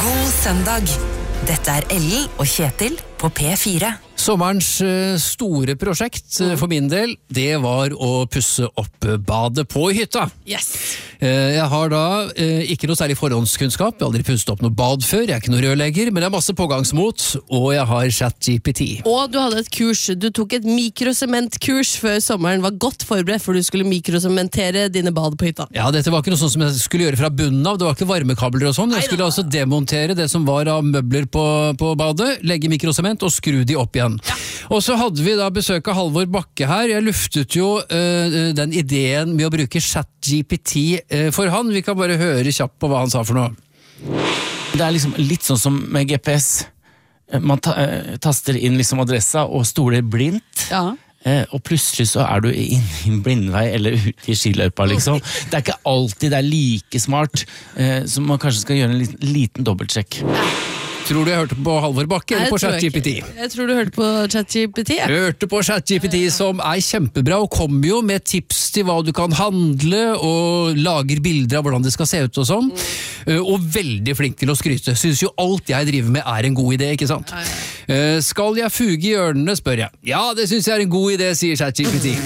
God søndag. Dette Ellen og Kjetil på P4. Sommerens store prosjekt for min del, det var å pusse opp badet på hytta. Yes! Jeg har da ikke noe særlig forhåndskunnskap, jeg har aldri pusset opp noe bad før, jeg er ikke noe rørlegger, men jeg har masse pågangsmot, og jeg har ChatGPT. Og du hadde et kurs, du tok et mikrosementkurs før sommeren, var godt forberedt for du skulle mikrosementere dine bad på hytta. Ja, dette var ikke noe sånn som jeg skulle gjøre fra bunnen av, det var ikke varmekabler og sånn, jeg skulle altså demontere det som var av møbler på badet, legge mikrosement og skru de opp igjen. Ja. Og så hadde vi da besøk av Halvor Bakke her. Jeg luftet jo den ideen med å bruke ChatGPT for han. Vi kan bare høre kjapt på hva han sa for noe. Det liksom litt sånn som med GPS. Man taster inn liksom adressa og stoler blindt. Ja. Og plutselig så du inne i en blindvei eller ute i skiløypa liksom. Det ikke alltid det like smart, så man kanskje skal gjøre en liten dobbeltsjekk. Tror du jeg hørte på Halvor Bakke eller på ChatGPT? Jeg tror du hørte på ChatGPT. Jeg hørte på ChatGPT som kjempebra og kommer jo med tips til hva du kan handle og lager bilder av hvordan det skal se ut og sånn. Og veldig flink til å skryte. Synes jo alt jeg driver med en god idé, ikke sant? Skal jeg fuge i hjørnene, spør jeg. Ja, det synes jeg en god idé, sier ChatGPT.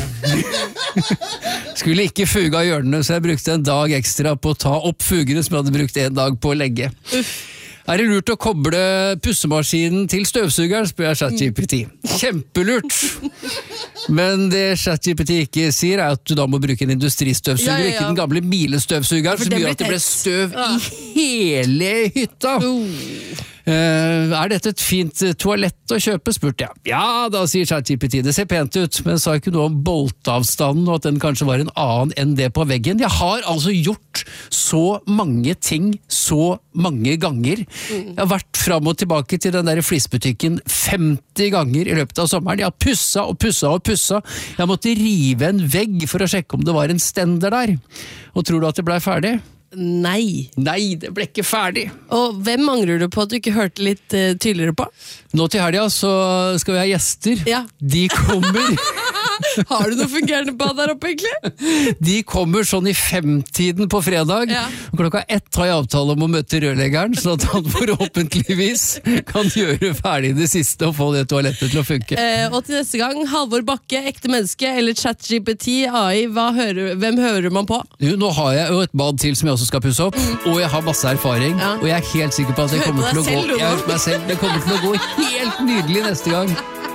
Skulle ikke fuge av hjørnene, så jeg brukte en dag ekstra på å ta opp fugene som jeg hadde brukt en dag på å legge. Det lurt å koble pussemaskinen til støvsugeren, spør jeg ChatGPT. Kjempelurt! Men det ChatGPT ikke sier at du da må bruke en industristøvsuger, ikke den gamle milestøvsugeren, som gjør at det ble støv i hele hytta. Dette et fint toalett å kjøpe, spurte jeg. Ja, da sier ChatGPT, det ser pent ut, men sa ikke noe om boltavstanden og at den kanskje var en annen enn det på veggen. Jeg har altså gjort så mange ting så mange ganger. Jeg har vært fram og tilbake til den der flisbutikken 50 ganger i løpet av sommeren. Jeg har pusset og pusset og pusset. Jeg måtte rive en vegg for å sjekke om det var en stender der. Og tror du at det ble ferdig? Nei, det ble ikke ferdig. Og hvem angrer du på at du ikke hørte litt tydeligere på? Nå til helga så skal vi ha gjester. Ja. De kommer. Har du noe fungerende bad der oppe egentlig? De kommer sånn i 5-tiden på fredag. Ja. Klokka 1 har jeg avtale om å møte rørleggeren, så at han forhåpentligvis kan gjøre ferdig det siste og få det toalettet til å funke. Og til neste gang, Halvor Bakke, ekte menneske eller ChatGPT, AI, hvem hører man på? Jo, nå har jeg jo et bad til som jeg også skal pusse opp, og jeg har masse erfaring, og jeg er helt sikker på at det kommer til å gå. Jeg hører på meg selv, det kommer til å gå helt nydelig neste gang.